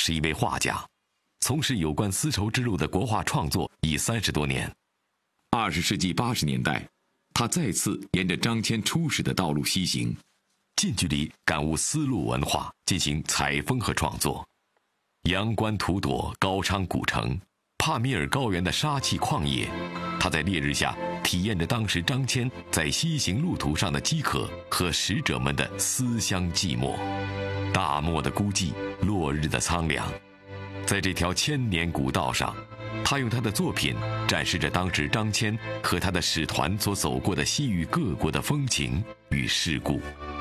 是一位画家，从事有关丝绸之路的国画创作已30多年。20世纪80年代，他再次沿着张骞出使的道路西行，近距离感悟丝路文化，进行采风和创作。阳关土朵高昌古城，帕米尔高原的杀气旷野，他在烈日下体验着当时张骞在西行路途上的饥渴和使者们的思乡寂寞。大漠的孤寂，落日的苍凉，在这条千年古道上，他用他的作品展示着当时张骞和他的使团所走过的西域各国的风情与世故。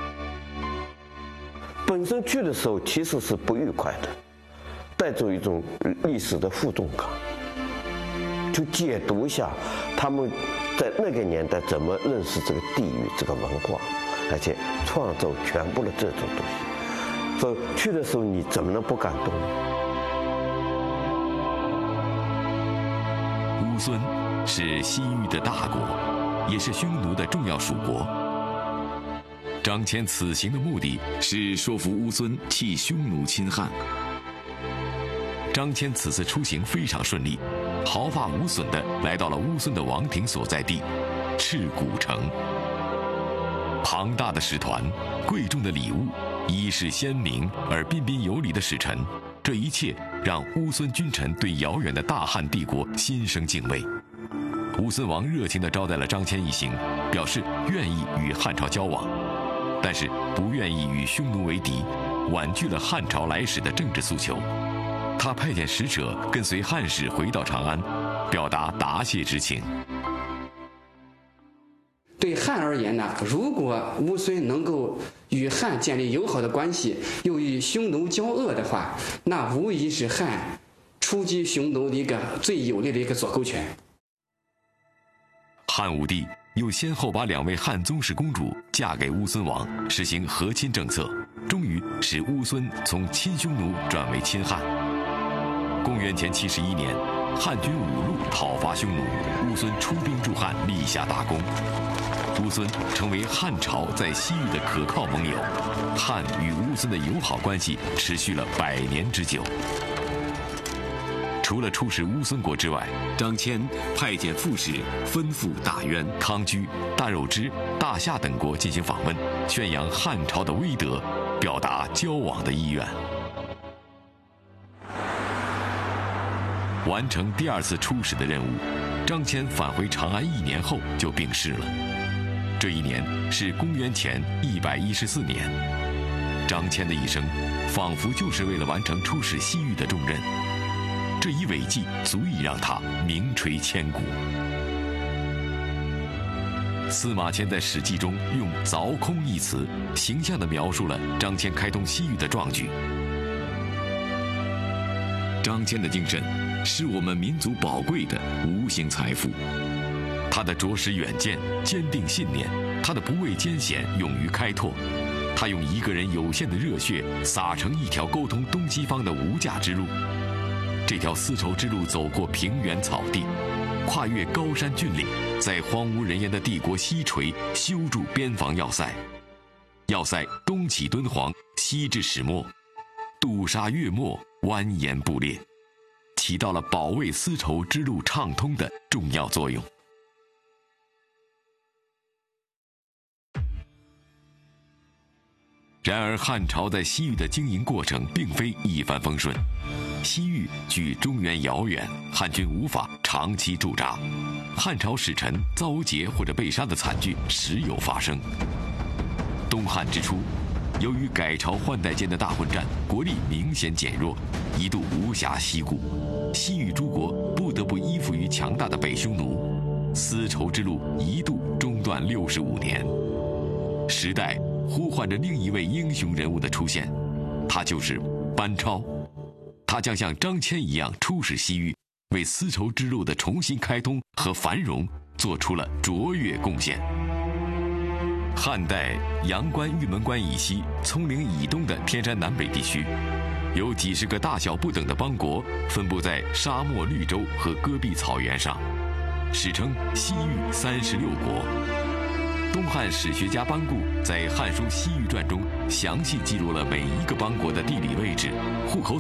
本身去的时候其实是不愉快的，带着一种历史的负重感，就解读一下他们在那个年代怎么认识这个地域、这个文化，而且创造全部的这种东西。所以去的时候你怎么能不感动呢？ 乌孙是西域的大国，也是匈奴的重要属国。张骞此行的目的是说服乌孙弃匈奴侵汉。张骞此次出行非常顺利，毫发无损地来到了乌孙的王庭所在地赤古城。庞大的使团，贵重的礼物，衣饰鲜明而彬彬有礼的使臣，这一切让乌孙君臣对遥远的大汉帝国心生敬畏。乌孙王热情地招待了张骞一行，表示愿意与汉朝交往，但是不愿意与匈奴为敌，婉拒了汉朝来使的政治诉求。他派遣使者跟随汉使回到长安，表达答谢之情。 对汉而言呢，如果乌孙能够与汉建立友好的关系，又与匈奴交恶的话，那无疑是汉出击匈奴的一个最有力的一个左勾拳。 汉武帝又先后把2位汉宗室公主嫁给乌孙王，实行和亲政策，终于使乌孙从亲匈奴转为亲汉。公元前71年，汉军5路讨伐匈奴，乌孙出兵助汉，立下大功。乌孙成为汉朝在西域的可靠盟友，汉与乌孙的友好关系持续了100年之久。除了出使乌孙国之外，张骞派遣副使吩咐大渊、康居、大肉支、大夏等国进行访问，宣扬汉朝的威德，表达交往的意愿。完成第2次出使的任务，张骞返回长安1年后就病逝了。这一年是公元前114年。张骞的一生，仿佛就是为了完成出使西域的重任。这一伟绩足以让他名垂千古。司马迁在《史记》中用“凿空”一词，形象地描述了张骞开通西域的壮举。张骞的精神是我们民族宝贵的无形财富。他的着实远见、坚定信念，他的不畏艰险、勇于开拓，他用一个人有限的热血，撒成一条沟通东西方的无价之路。这条丝绸之路走过平原草地，跨越高山峻岭，在荒无人烟的帝国西陲修筑边防要塞。要塞东起敦煌，西至始末，杜莎越漠，蜿蜒不列，起到了保卫丝绸之路畅通的重要作用。然而，汉朝在西域的经营过程并非一帆风顺。西域距中原遥远，汉军无法长期驻扎，汉朝使臣遭劫或者被杀的惨剧时有发生。东汉之初，由于改朝换代间的大混战，国力明显减弱，一度无暇西顾，西域诸国不得不依附于强大的北匈奴，丝绸之路一度中断65年。时代呼唤着另一位英雄人物的出现，他就是班超。他将像张骞一样出使西域，为丝绸之路的重新开通和繁荣做出了卓越贡献。汉代阳关、玉门关以西、葱岭以东的天山南北地区，有几十个大小不等的邦国分布在沙漠、绿洲和戈壁草原上，史称西域36国。东汉史学家班固在《汉书·西域传》中详细记录了每一个邦国的地理位置、户口